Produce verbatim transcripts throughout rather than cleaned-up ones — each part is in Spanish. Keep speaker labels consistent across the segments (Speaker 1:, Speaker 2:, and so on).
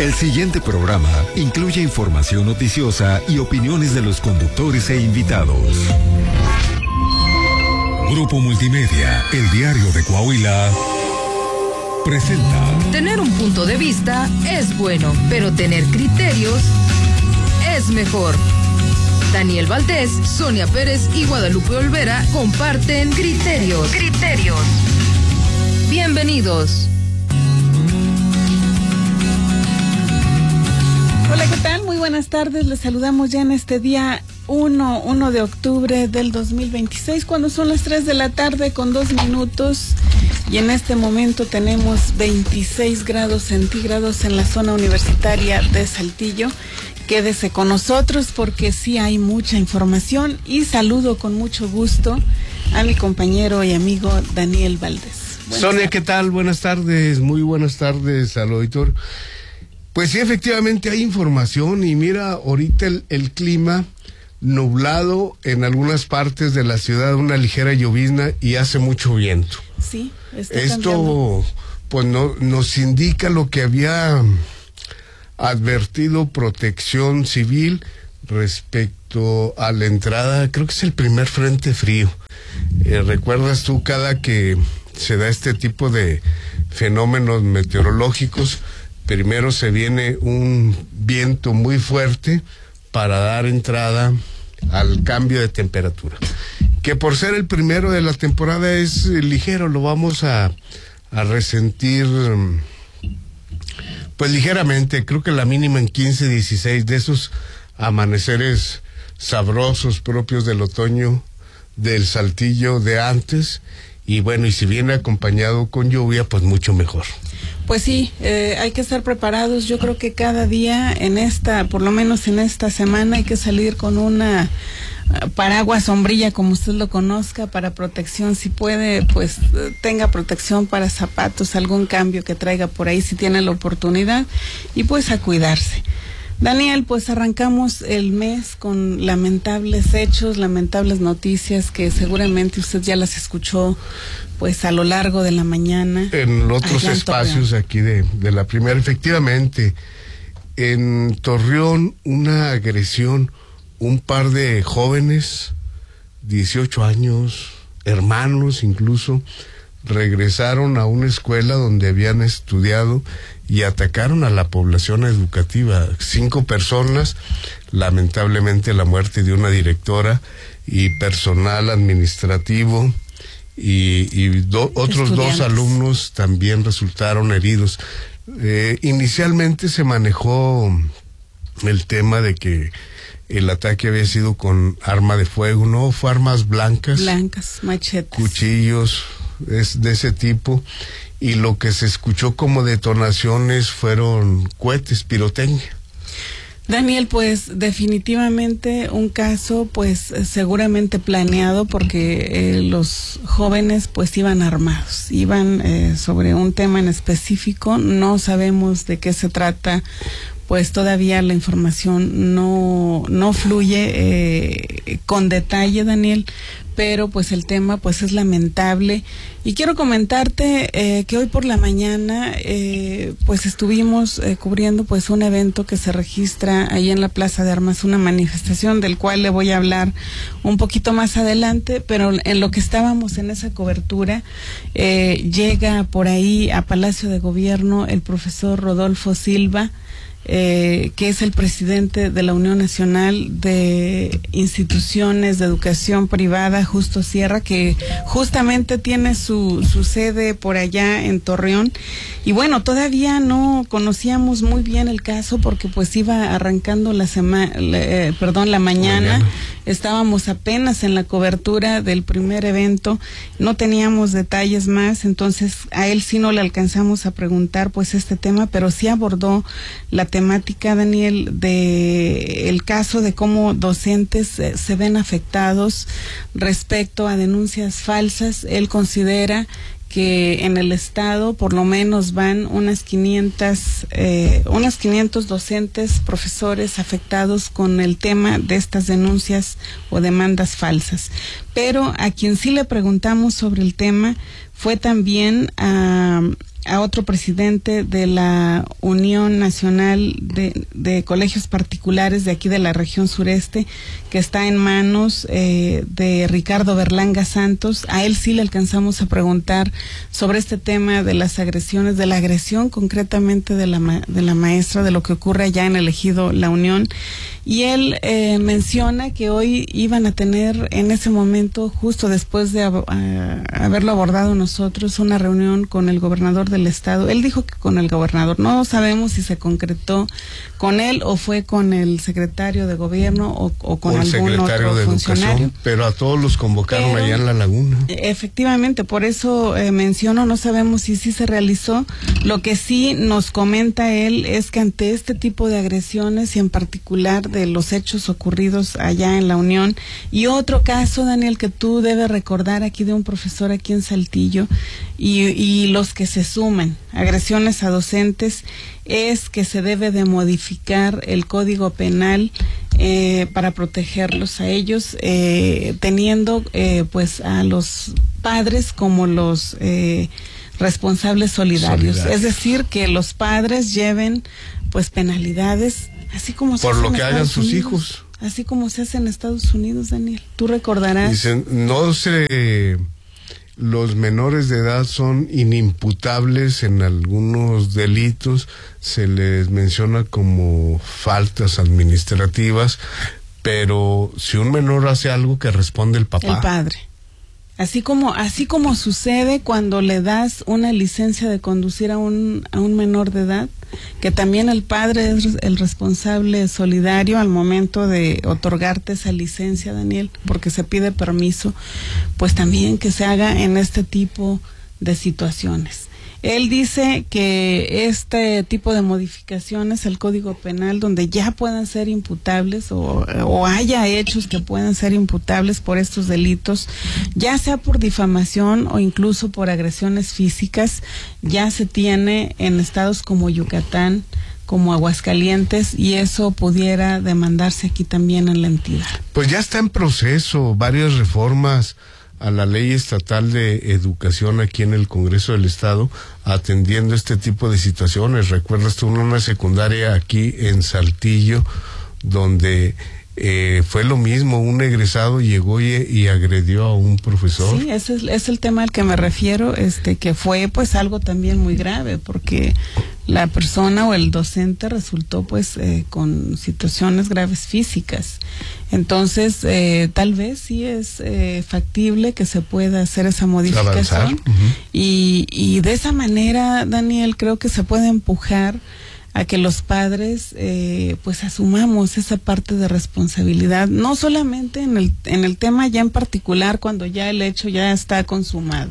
Speaker 1: El siguiente programa incluye información noticiosa y opiniones de los conductores e invitados. Grupo Multimedia, el diario de Coahuila, presenta.
Speaker 2: Tener un punto de vista es bueno, pero tener criterios es mejor. Daniel Valdés, Sonia Pérez y Guadalupe Olvera comparten criterios. Criterios. Bienvenidos.
Speaker 3: Hola, ¿qué tal? Muy buenas tardes. Les saludamos ya en este día uno de octubre del dos mil veintiséis, cuando son las tres de la tarde con dos minutos. Y en este momento tenemos veintiséis grados centígrados en la zona universitaria de Saltillo. Quédese con nosotros porque sí hay mucha información, y saludo con mucho gusto a mi compañero y amigo Daniel Valdés.
Speaker 4: Buenas Sonia, tardes. ¿Qué tal? Buenas tardes, muy buenas tardes al auditor. Pues sí, efectivamente hay información, y mira, ahorita el, el clima nublado en algunas partes de la ciudad, una ligera llovizna y hace mucho viento.
Speaker 3: Sí, está
Speaker 4: Esto
Speaker 3: cambiando.
Speaker 4: Pues no, nos indica lo que había advertido Protección Civil respecto a la entrada, creo que es el primer frente frío. Eh, ¿Recuerdas tú, cada que se da este tipo de fenómenos meteorológicos, primero se viene un viento muy fuerte para dar entrada al cambio de temperatura? Que por ser el primero de la temporada es ligero, lo vamos a, a resentir pues ligeramente. Creo que la mínima en quince, dieciséis, de esos amaneceres sabrosos propios del otoño del Saltillo de antes. Y bueno, y si viene acompañado con lluvia, pues mucho mejor.
Speaker 3: Pues sí, eh, hay que estar preparados. Yo creo que cada día en esta, por lo menos en esta semana, hay que salir con una uh, paraguas, sombrilla, como usted lo conozca, para protección. Si puede, pues uh, tenga protección para zapatos, algún cambio que traiga por ahí si tiene la oportunidad, y pues a cuidarse. Daniel, pues arrancamos el mes con lamentables hechos, lamentables noticias que seguramente usted ya las escuchó pues a lo largo de la mañana.
Speaker 4: En otros espacios Torreón. Aquí de, de la primera, efectivamente, en Torreón, una agresión, un par de jóvenes, dieciocho años, hermanos incluso, regresaron a una escuela donde habían estudiado y atacaron a la población educativa. Cinco personas, lamentablemente la muerte de una directora y personal administrativo, y, y do, otros dos alumnos también resultaron heridos. Eh, inicialmente se manejó el tema de que el ataque había sido con arma de fuego, no, fue armas blancas.
Speaker 3: Blancas, machetes.
Speaker 4: Cuchillos, es de ese tipo. Y lo que se escuchó como detonaciones fueron cohetes, pirotecnia.
Speaker 3: Daniel, pues definitivamente un caso pues seguramente planeado, porque eh, los jóvenes pues iban armados, iban eh, sobre un tema en específico. No sabemos de qué se trata, pues todavía la información no, no fluye eh, con detalle, Daniel, pero pues el tema pues es lamentable. Y quiero comentarte eh, que hoy por la mañana eh, pues estuvimos eh, cubriendo pues un evento que se registra ahí en la Plaza de Armas, una manifestación del cual le voy a hablar un poquito más adelante, pero en lo que estábamos en esa cobertura eh, llega por ahí a Palacio de Gobierno el profesor Rodolfo Silva, Eh, que es el presidente de la Unión Nacional de Instituciones de Educación Privada, Justo Sierra, que justamente tiene su, su sede por allá en Torreón. Y bueno, todavía no conocíamos muy bien el caso porque pues iba arrancando la semana, eh, perdón, la mañana. mañana. Estábamos apenas en la cobertura del primer evento, no teníamos detalles más, entonces a él sí no le alcanzamos a preguntar pues este tema, pero sí abordó la temática, Daniel, de el caso de cómo docentes eh, se ven afectados respecto a denuncias falsas. Él considera que en el estado por lo menos van unas quinientas, eh, unos quinientos docentes, profesores afectados con el tema de estas denuncias o demandas falsas. Pero a quien sí le preguntamos sobre el tema fue también a a otro presidente de la Unión Nacional de, de Colegios Particulares de aquí de la región sureste, que está en manos eh, de Ricardo Berlanga Santos. A él sí le alcanzamos a preguntar sobre este tema de las agresiones, de la agresión concretamente de la, ma- de la maestra, de lo que ocurre allá en el ejido La Unión. Y él eh, menciona que hoy iban a tener en ese momento, justo después de ab- a, haberlo abordado nosotros, una reunión con el gobernador del estado. Él dijo que con el gobernador, no sabemos si se concretó con él o fue con el secretario de gobierno o, o con
Speaker 4: o el
Speaker 3: algún
Speaker 4: secretario
Speaker 3: otro
Speaker 4: de
Speaker 3: funcionario.
Speaker 4: Educación, pero a todos los convocaron
Speaker 3: Pero,
Speaker 4: allá en La Laguna.
Speaker 3: Efectivamente, por eso eh, menciono, no sabemos si sí se realizó. Lo que sí nos comenta él es que ante este tipo de agresiones y en particular de los hechos ocurridos allá en La Unión y otro caso, Daniel, que tú debes recordar aquí de un profesor aquí en Saltillo y, y los que se suman, agresiones a docentes, es que se debe de modificar el Código Penal eh, para protegerlos a ellos, eh, teniendo eh, pues a los padres como los eh, responsables solidarios. solidarios. Es decir, que los padres lleven pues penalidades, así como se
Speaker 4: por
Speaker 3: hace
Speaker 4: lo
Speaker 3: en
Speaker 4: que
Speaker 3: Estados
Speaker 4: hagan sus
Speaker 3: Unidos,
Speaker 4: hijos.
Speaker 3: Así como se hace en Estados Unidos, Daniel. Tú recordarás.
Speaker 4: Dicen, no se... Los menores de edad son inimputables en algunos delitos, se les menciona como faltas administrativas, pero si un menor hace algo, que responde el papá.
Speaker 3: El padre. Así como, así como sucede cuando le das una licencia de conducir a un, a un menor de edad, que también el padre es el responsable solidario al momento de otorgarte esa licencia, Daniel, porque se pide permiso, pues también que se haga en este tipo de situaciones. Él dice que este tipo de modificaciones al Código Penal, donde ya puedan ser imputables o, o haya hechos que puedan ser imputables por estos delitos, ya sea por difamación o incluso por agresiones físicas, ya se tiene en estados como Yucatán, como Aguascalientes, y eso pudiera demandarse aquí también en la entidad.
Speaker 4: Pues ya está en proceso varias reformas a la ley estatal de educación aquí en el Congreso del Estado, atendiendo este tipo de situaciones. Recuerdas tú una secundaria aquí en Saltillo, donde eh, fue lo mismo, un egresado llegó y, y agredió a un profesor.
Speaker 3: Sí, ese es, es el tema al que me refiero, este, que fue pues algo también muy grave, porque la persona o el docente resultó pues eh, con situaciones graves físicas. Entonces, eh, tal vez sí es eh, factible que se pueda hacer esa modificación. Uh-huh. y, y de esa manera, Daniel, creo que se puede empujar a que los padres eh, pues asumamos esa parte de responsabilidad, no solamente en el, en el tema ya en particular cuando ya el hecho ya está consumado,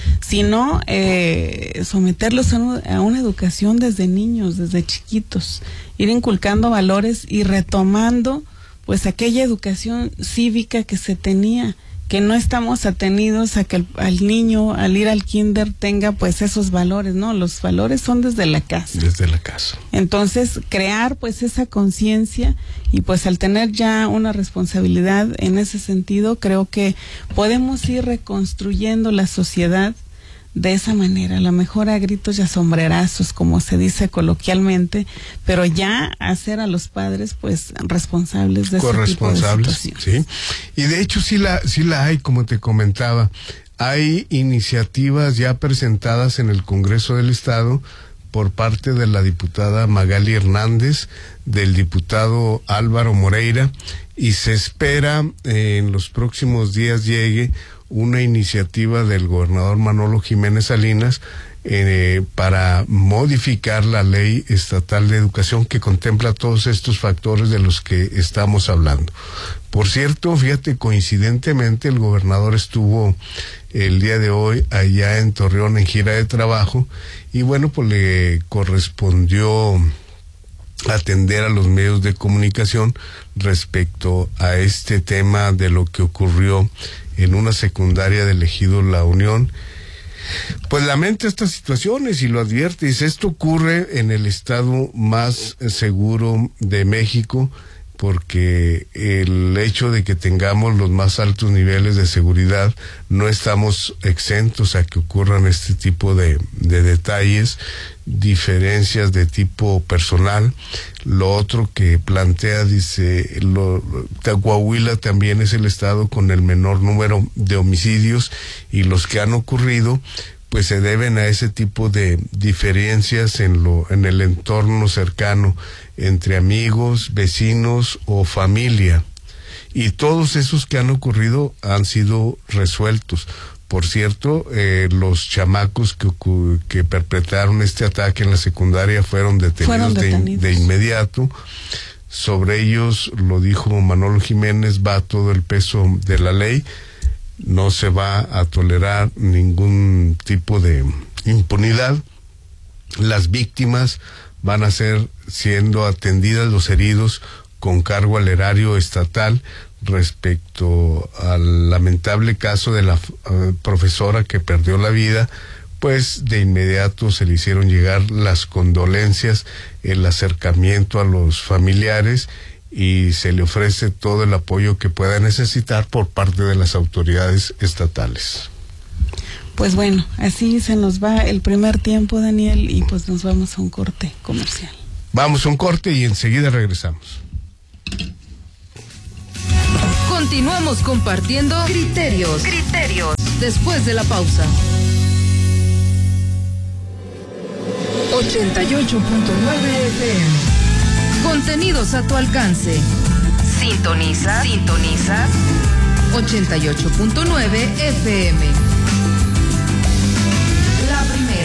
Speaker 3: sino eh, someterlos a, un, a una educación desde niños, desde chiquitos, ir inculcando valores y retomando pues aquella educación cívica que se tenía, que no estamos atenidos a que el, al niño al ir al kinder tenga pues esos valores, ¿no? Los valores son desde la casa.
Speaker 4: Desde la casa.
Speaker 3: Entonces, crear pues esa conciencia y pues al tener ya una responsabilidad en ese sentido, creo que podemos ir reconstruyendo la sociedad de esa manera, a lo mejor a gritos y a sombrerazos, como se dice coloquialmente, pero ya hacer a los padres pues responsables de ese tipo de situaciones.
Speaker 4: Sí. Y de hecho sí la sí la hay, como te comentaba, hay iniciativas ya presentadas en el Congreso del Estado por parte de la diputada Magali Hernández, del diputado Álvaro Moreira, y se espera eh, en los próximos días llegue una iniciativa del gobernador Manolo Jiménez Salinas eh, para modificar la ley estatal de educación que contempla todos estos factores de los que estamos hablando. Por cierto, fíjate, coincidentemente el gobernador estuvo el día de hoy allá en Torreón en gira de trabajo y bueno, pues le correspondió atender a los medios de comunicación respecto a este tema de lo que ocurrió en una secundaria del ejido La Unión. Pues lamenta estas situaciones y lo advierte, dice, esto ocurre en el estado más seguro de México, porque el hecho de que tengamos los más altos niveles de seguridad, no estamos exentos a que ocurran este tipo de, de detalles, diferencias de tipo personal. Lo otro que plantea, dice, lo, Coahuila también es el estado con el menor número de homicidios, y los que han ocurrido pues se deben a ese tipo de diferencias en lo en el entorno cercano, entre amigos, vecinos o familia. Y todos esos que han ocurrido han sido resueltos. Por cierto, eh, los chamacos que, que perpetraron este ataque en la secundaria fueron detenidos, fueron detenidos. De, de inmediato. Sobre ellos, lo dijo Manolo Jiménez, va todo el peso de la ley. No se va a tolerar ningún tipo de impunidad. Las víctimas van a ser siendo atendidas, los heridos, con cargo al erario estatal. Respecto al lamentable caso de la uh, profesora que perdió la vida, pues de inmediato se le hicieron llegar las condolencias, el acercamiento a los familiares, y se le ofrece todo el apoyo que pueda necesitar por parte de las autoridades estatales.
Speaker 3: Pues bueno, así se nos va el primer tiempo, Daniel, y pues nos vamos a un corte comercial.
Speaker 4: Vamos a un corte y enseguida regresamos.
Speaker 2: Continuamos compartiendo criterios, criterios, después de la pausa. ochenta y ocho punto nueve F M. Contenidos a tu alcance. Sintoniza, sintoniza ochenta y ocho punto nueve F M. La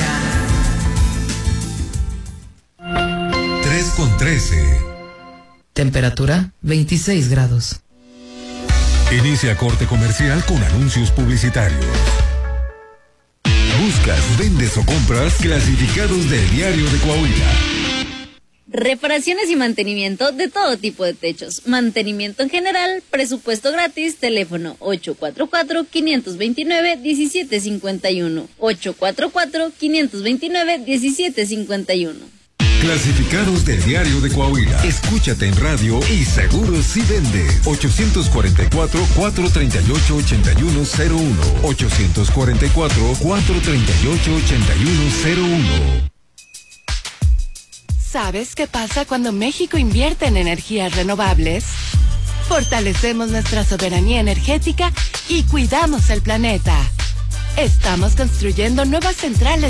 Speaker 1: primera. tres con trece.
Speaker 2: Temperatura veintiséis grados.
Speaker 1: Inicia corte comercial con anuncios publicitarios. Buscas, vendes o compras clasificados del Diario de Coahuila.
Speaker 5: Reparaciones y mantenimiento de todo tipo de techos. Mantenimiento en general, presupuesto gratis, teléfono ocho cuatro cuatro, cinco dos nueve, uno siete cinco uno. ocho cuatro cuatro, cinco dos nueve, uno siete cinco uno.
Speaker 1: Clasificados del Diario de Coahuila. Escúchate en radio y seguro si vendes. ochocientos cuarenta y cuatro, cuatrocientos treinta y ocho, ochenta y uno cero uno. ochocientos cuarenta y cuatro, cuatrocientos treinta y ocho, ochenta y uno cero uno.
Speaker 6: ¿Sabes qué pasa cuando México invierte en energías renovables? Fortalecemos nuestra soberanía energética y cuidamos el planeta. Estamos construyendo nuevas centrales